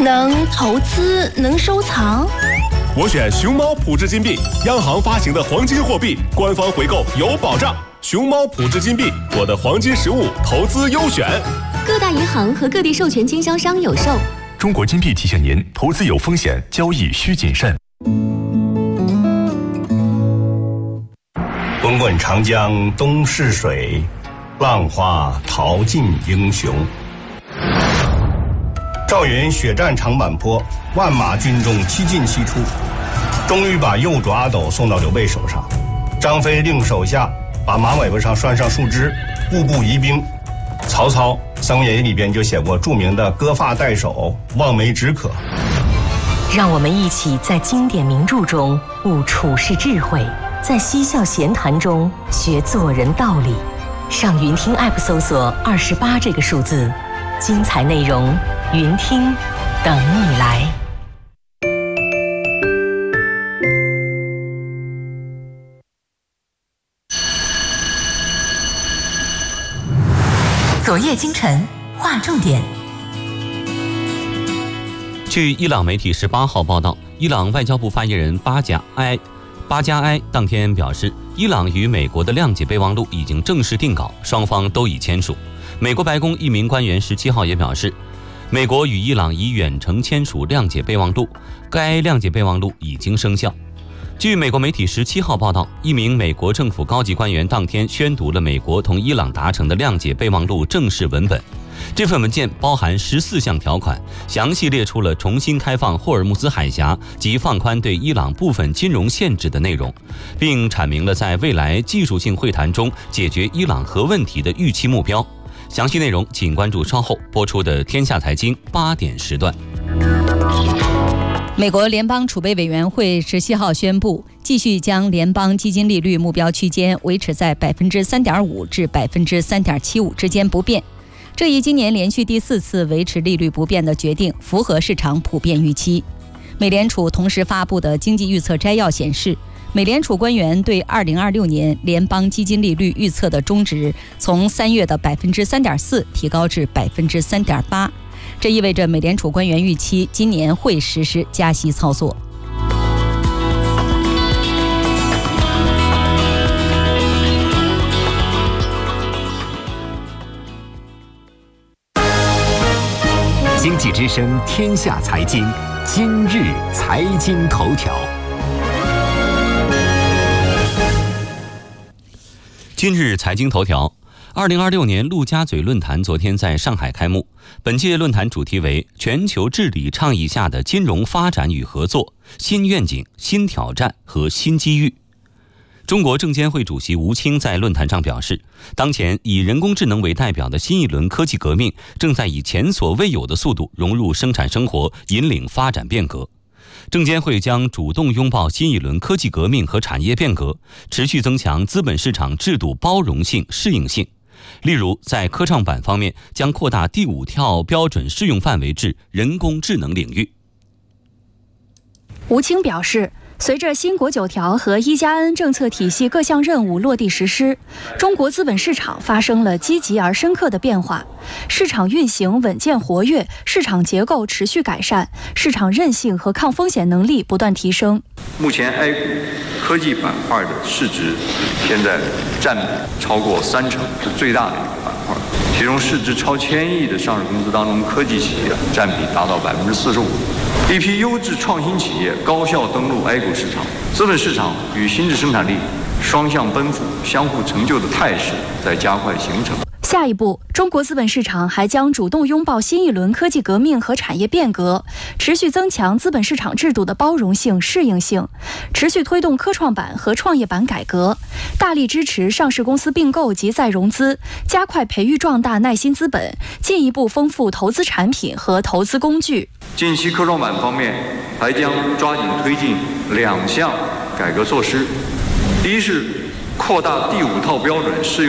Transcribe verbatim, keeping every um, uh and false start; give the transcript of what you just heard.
能投资，能收藏。 我选熊猫普智金币，央行发行的黄金货币，官方回购有保障。熊猫普智金币，我的黄金实物投资优选。 各大银行和各地授权经销商有售。 中国金币提醒您：投资有风险，交易需谨慎。 滚滚长江东逝水，浪花淘尽英雄。赵云血战长坂坡，万马军中七进七出，终于把右爪阿斗送到刘备手上。张飞令手下把马尾巴上拴上树枝，步步疑兵。曹操《三国演义》里边就写过著名的割发代首，望梅止渴。 让我们一起在经典名著中悟处世智慧，在嬉笑闲谈中学做人道理。上云听 App 搜索二十八这个数字，精彩内容云听等你来。 昨夜今晨划重点。 据伊朗媒体十八号报道，伊朗外交部发言人巴加埃巴加埃当天表示，伊朗与美国的谅解备忘录已经正式定稿，双方都已签署。美国白宫一名官员十七号也表示，美国与伊朗已远程签署谅解备忘录，该谅解备忘录已经生效。据美国媒体十七号报道，一名美国政府高级官员当天宣读了美国同伊朗达成的谅解备忘录正式文本。这份文件包含十四项条款，详细列出了重新开放霍尔木兹海峡及放宽对伊朗部分金融限制的内容，并阐明了在未来技术性会谈中解决伊朗核问题的预期目标。详细内容请关注稍后播出的《天下财经》八点时段。 美国联邦储备委员会十七号宣布，继续将联邦基金利率目标区间维持在百分之三点五至百分之三点七五之间不变。这一今年连续第四次维持利率不变的决定，符合市场普遍预期。美联储同时发布的经济预测摘要显示，美联储官员对二零二六年联邦基金利率预测的中值从三月的百分之三点四提高至百分之三点八。这意味着美联储官员预期今年会实施加息操作。 经济之声天下财经，今日财经头条。 今日财经头条。二零二六年陆家嘴论坛昨天在上海开幕，本届论坛主题为全球治理倡议下的金融发展与合作，新愿景、新挑战和新机遇。中国证监会主席吴清在论坛上表示，当前以人工智能为代表的新一轮科技革命正在以前所未有的速度融入生产生活，引领发展变革。证监会将主动拥抱新一轮科技革命和产业变革，持续增强资本市场制度包容性、适应性。例如，在科创板方面，将扩大第五条标准适用范围至人工智能领域。 吴清表示，随着新国九条和一加 N 政策体系各项任务落地实施，中国资本市场发生了积极而深刻的变化，市场运行稳健活跃，市场结构持续改善，市场韧性和抗风险能力不断提升。 目前 A 股科技板块的市值现在占比超过三成，是最大的一个板块。其中市值超千亿的上市公司当中，科技企业占比达到百分之四十五。一批优质创新企业高效登陆 A 股市场，资本市场与新质生产力双向奔赴、相互成就的态势在加快形成。 下一步，中国资本市场还将主动拥抱新一轮科技革命和产业变革，持续增强资本市场制度的包容性、适应性，持续推动科创板和创业板改革，大力支持上市公司并购及再融资，加快培育壮大耐心资本，进一步丰富投资产品和投资工具。 近期科创板方面还将抓紧推进两项改革措施，第一是扩大第五套标准适用